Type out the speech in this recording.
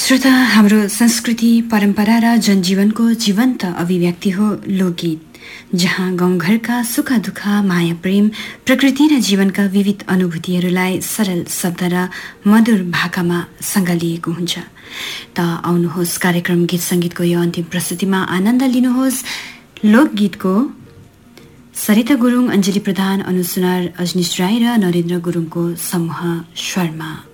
श्रोता, हाम्रो संस्कृति, परम्परा र जनजीवनको जीवन्त अभिव्यक्ति हो लोकगीत, जहाँ गाउँघरका सुख दुःख, माया प्रेम, प्रकृति र जीवनका विविध अनुभूतिहरूलाई सरल शब्द र मधुर भाकामा सँगालिएको हुन्छ। त आउनुहोस्, कार्यक्रम गीत सङ्गीतको यो अन्तिम प्रस्तुतिमा आनन्द लिनुहोस्। लोकगीतको सरिता गुरुङ, अञ्जली प्रधान, अनु सुनार, अजनिश राई र नरेन्द्र गुरुङको समूह स्वरमा।